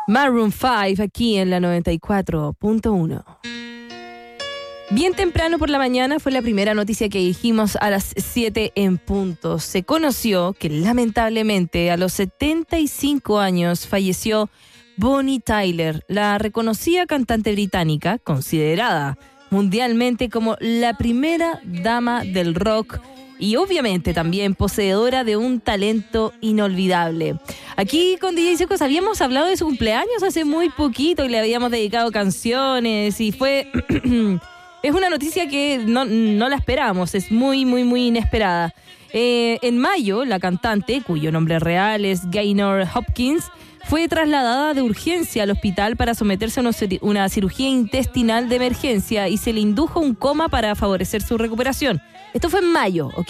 Maroon 5 aquí en la 94.1. Bien temprano por la mañana fue la primera noticia que dijimos a las 7 en punto. Se conoció que lamentablemente a los 75 años falleció Bonnie Tyler, la reconocida cantante británica, considerada mundialmente como la primera dama del rock y obviamente también poseedora de un talento inolvidable. Aquí con DJ Secos habíamos hablado de su cumpleaños hace muy poquito y le habíamos dedicado canciones y fue... Es una noticia que no la esperamos, es muy inesperada. En mayo, la cantante, cuyo nombre real es Gaynor Hopkins, fue trasladada de urgencia al hospital para someterse a una cirugía intestinal de emergencia y se le indujo un coma para favorecer su recuperación. Esto fue en mayo, ¿ok?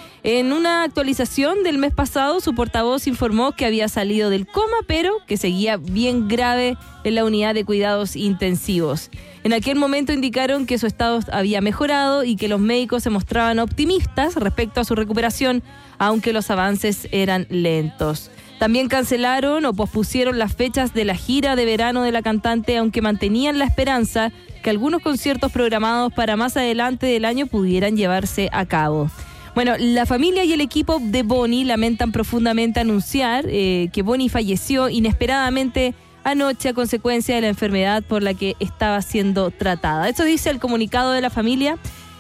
En una actualización del mes pasado, su portavoz informó que había salido del coma, pero que seguía bien grave en la unidad de cuidados intensivos. En aquel momento indicaron que su estado había mejorado y que los médicos se mostraban optimistas respecto a su recuperación, aunque los avances eran lentos. También cancelaron o pospusieron las fechas de la gira de verano de la cantante, aunque mantenían la esperanza que algunos conciertos programados para más adelante del año pudieran llevarse a cabo. Bueno, la familia y el equipo de Bonnie lamentan profundamente anunciar que Bonnie falleció inesperadamente anoche a consecuencia de la enfermedad por la que estaba siendo tratada. Eso dice el comunicado de la familia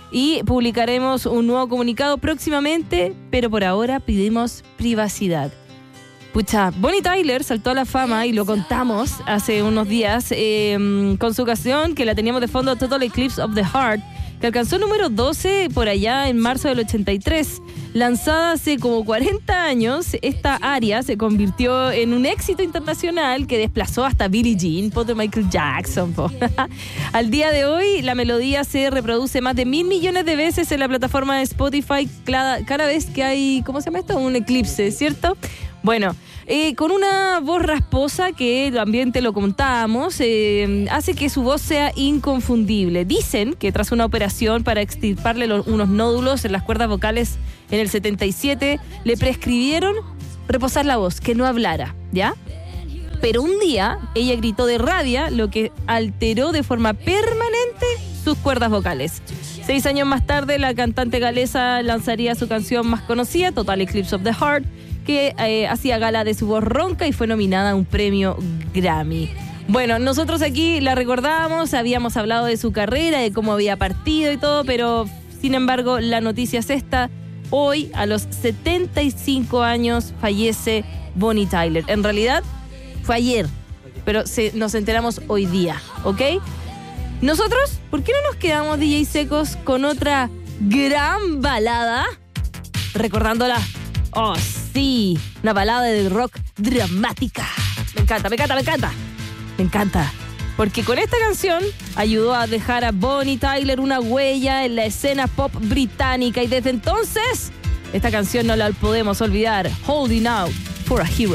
y publicaremos un nuevo comunicado próximamente, pero por ahora pedimos privacidad. Pucha, Bonnie Tyler saltó a la fama y lo contamos hace unos días con su canción que la teníamos de fondo, Total Eclipse of the Heart, que alcanzó número 12 por allá en marzo del 83. Lanzada hace como 40 años, esta aria se convirtió en un éxito internacional que desplazó hasta Billie Jean, de Michael Jackson. Al día de hoy, la melodía se reproduce más de 1.000 millones de veces en la plataforma de Spotify cada vez que hay, ¿cómo se llama esto? Un eclipse, ¿cierto? Bueno, con una voz rasposa que también te lo contábamos, hace que su voz sea inconfundible. Dicen que tras una operación para extirparle unos nódulos en las cuerdas vocales en el 77, le prescribieron reposar la voz, que no hablara, ¿ya? Pero un día ella gritó de rabia, lo que alteró de forma permanente sus cuerdas vocales. 6 años más tarde, la cantante galesa lanzaría su canción más conocida, Total Eclipse of the Heart, que hacía gala de su voz ronca y fue nominada a un premio Grammy. Bueno, nosotros aquí la recordábamos, habíamos hablado de su carrera, de cómo había partido y todo, pero sin embargo la noticia es esta. Hoy, a los 75 años, fallece Bonnie Tyler. En realidad, fue ayer, pero nos enteramos hoy día, ¿ok? Nosotros, ¿por qué no nos quedamos, DJ Secos, con otra gran balada? Recordándola. Oh, sí, una balada de rock dramática. Me encanta. Porque con esta canción ayudó a dejar a Bonnie Tyler una huella en la escena pop británica y desde entonces esta canción no la podemos olvidar. Holding Out for a Hero.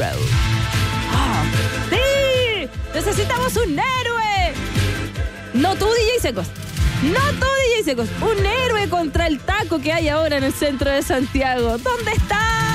¡Oh, sí! ¡Necesitamos un héroe! No tú, DJ Secos. Un héroe contra el taco que hay ahora en el centro de Santiago. ¿Dónde está?